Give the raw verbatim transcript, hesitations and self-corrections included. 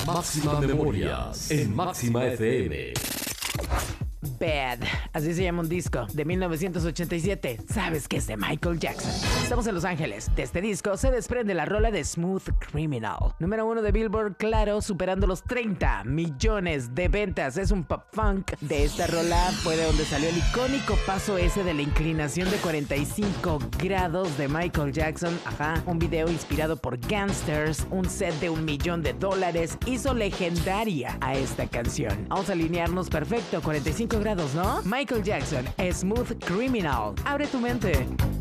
Máxima Memorias en Máxima F M. Bad, así se llama un disco de mil novecientos ochenta y siete. Sabes que es de Michael Jackson. Estamos en Los Ángeles. De este disco se desprende la rola de Smooth Criminal, número uno de Billboard, claro, superando los treinta millones de ventas. Es un pop funk. De esta rola fue de donde salió el icónico paso ese de la inclinación de cuarenta y cinco grados de Michael Jackson. Ajá, un video inspirado por Gangsters. Un set de un millón de dólares hizo legendaria a esta canción. Vamos a alinearnos perfecto, cuarenta y cinco grados, ¿no? Michael Jackson, Smooth Criminal. Abre tu mente.